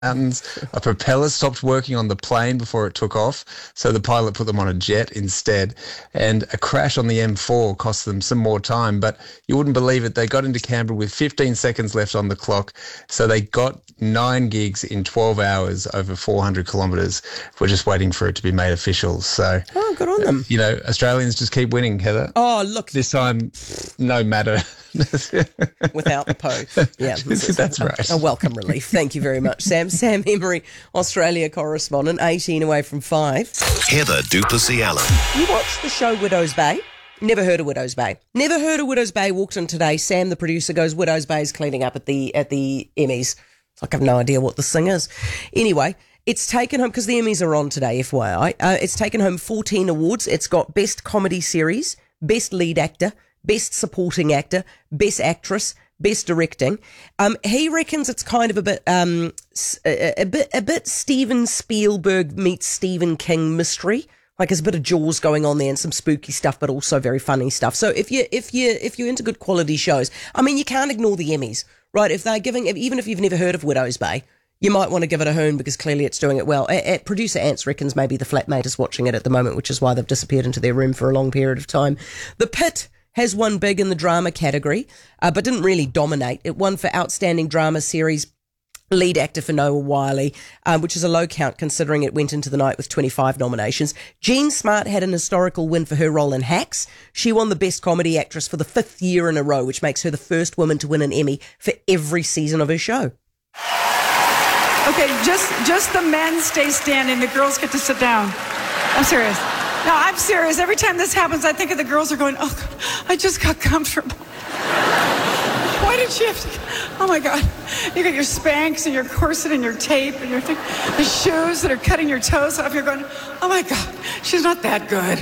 mountains. A propeller stopped working on the plane before it took off, so the pilot put them on a jet instead. And a crash on the M4 cost them some more time, but you wouldn't believe it. They got into Canberra with 15 seconds left on the clock, so they got 9 gigs in 12 hours over 400 kilometres. We're just waiting for it to be made official. So, good on them. You know, Australians just keep winning, Heather. Oh, look. This time, no matter. Without the po. Yeah, that's right. A welcome relief. Thank you very much, Sam. Sam Emery, Australia correspondent, 18 away from 5. Heather du Plessis-Allen. You watched the show Widow's Bay? Never heard of Widow's Bay. Never heard of Widow's Bay. Walked in today. Sam, the producer, goes, Widow's Bay is cleaning up at the Emmys. It's like I have no idea what this thing is. Anyway, it's taken home, because the Emmys are on today, FYI. It's taken home 14 awards. It's got Best Comedy Series, Best Lead Actor, Best Supporting Actor, Best Actress, Best Directing. He reckons it's kind of a bit Steven Spielberg meets Stephen King mystery. Like there's a bit of Jaws going on there and some spooky stuff, but also very funny stuff. So if you're into good quality shows, I mean, you can't ignore the Emmys, right? If they're giving, even if you've never heard of Widow's Bay, you might want to give it a hoon because clearly it's doing it well. Producer Ants reckons maybe the flatmate is watching it at the moment, which is why they've disappeared into their room for a long period of time. The Pit has won big in the drama category, but didn't really dominate. It won for Outstanding Drama Series, Lead Actor for Noah Wyle, which is a low count considering it went into the night with 25 nominations. Jean Smart had an historical win for her role in Hacks. She won the Best Comedy Actress for the 5th year in a row, which makes her the first woman to win an Emmy for every season of her show. Okay, just the men stay standing. The girls get to sit down. I'm serious. No, I'm serious. Every time this happens, I think of the girls are going, oh, God, I just got comfortable. Why did she have to? Oh, my God. You got your Spanx and your corset and your tape and your thing, the shoes that are cutting your toes off. You're going, oh, my God, she's not that good.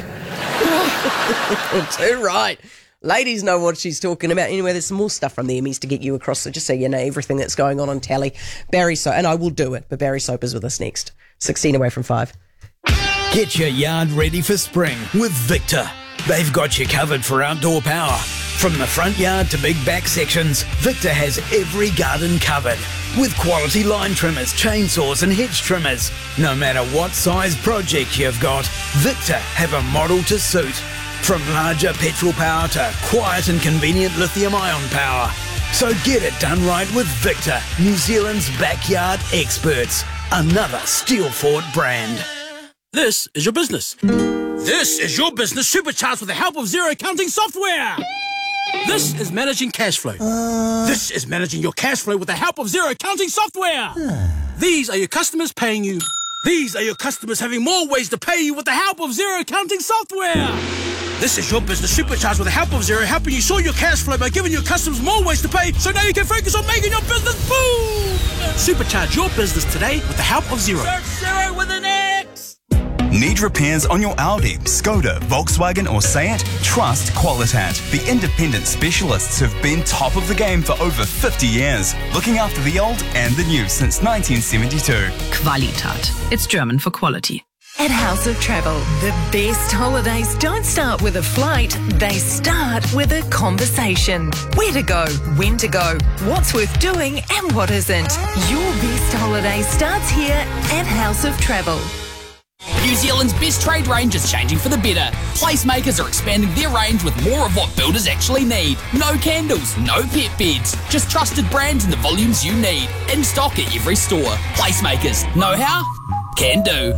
Too right. Ladies know what she's talking about. Anyway, there's some more stuff from the Emmys to get you across, so just so you know everything that's going on telly. Barry Soap, and I will do it, but Barry Soap is with us next. 16 away from 5. Get your yard ready for spring with Victor. They've got you covered for outdoor power. From the front yard to big back sections, Victor has every garden covered. With quality line trimmers, chainsaws and hedge trimmers. No matter what size project you've got, Victor have a model to suit. From larger petrol power to quiet and convenient lithium-ion power. So get it done right with Victor, New Zealand's backyard experts. Another Steelfort brand. This is your business. This is your business supercharged with the help of Xero accounting software. This is managing cash flow. This is managing your cash flow with the help of Xero accounting software. These are your customers paying you. These are your customers having more ways to pay you with the help of Xero accounting software. This is your business supercharged with the help of Xero, helping you sort your cash flow by giving your customers more ways to pay, so now you can focus on making your business boom! Supercharge your business today with the help of Xero. Search Xero with an X! Need repairs on your Audi, Skoda, Volkswagen or Seat? Trust Qualitat, the independent specialists who've been top of the game for over 50 years, looking after the old and the new since 1972. Qualitat. It's German for quality. At House of Travel, the best holidays don't start with a flight, they start with a conversation. Where to go, when to go, what's worth doing and what isn't. Your best holiday starts here at House of Travel. New Zealand's best trade range is changing for the better. Placemakers are expanding their range with more of what builders actually need. No candles, no pet beds, just trusted brands in the volumes you need. In stock at every store. Placemakers. Know how? Can do.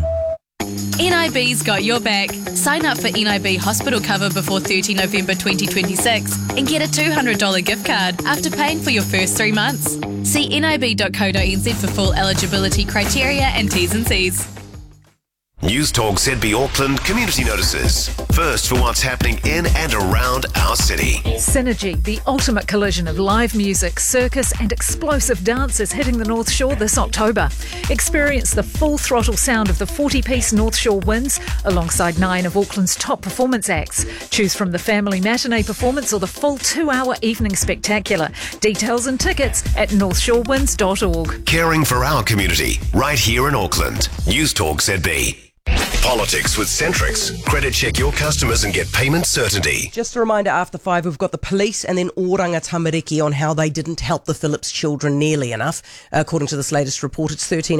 NIB's got your back. Sign up for NIB hospital cover before 30 November 2026 and get a $200 gift card after paying for your first 3 months. See nib.co.nz for full eligibility criteria and T's and C's. News Talk ZB Auckland community notices. First for what's happening in and around our city. Synergy, the ultimate collision of live music, circus and explosive dance is hitting the North Shore this October. Experience the full throttle sound of the 40-piece North Shore Winds alongside 9 of Auckland's top performance acts. Choose from the family matinee performance or the full 2-hour evening spectacular. Details and tickets at northshorewinds.org. Caring for our community right here in Auckland. News Talk ZB. Politics with Centrix. Credit check your customers and get payment certainty. Just a reminder, after 5, we've got the police and then Oranga Tamariki on how they didn't help the Phillips children nearly enough. According to this latest report, it's 13